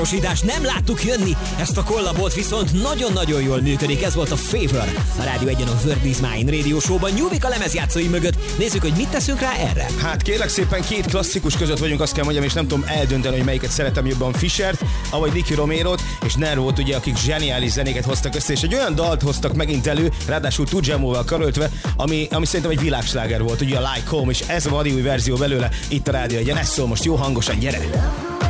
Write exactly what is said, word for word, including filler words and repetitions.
Nem láttuk jönni, ezt a kollabot viszont nagyon-nagyon jól működik. Ez volt a Favor, a Rádió egyen a World Is Mine Radio Show-ban. Nyúvik a lemezjátszói mögött. Nézzük, hogy mit teszünk rá erre. Hát kérlek szépen, két klasszikus között vagyunk, azt kell mondjam, és nem tudom eldönteni, hogy melyiket szeretem jobban, Fishert, avagy Nicky Romero-t, és Nervót, ugye, akik zseniális zenéket hoztak össze, és egy olyan dalt hoztak megint elő, ráadásul Tujamo-val karöltve, ami, ami szerintem egy világsláger volt, ugye a Like Home, és ez a vadi új verzió belőle itt a Rádió egyen. Ez szól most jó hangosan, gyere!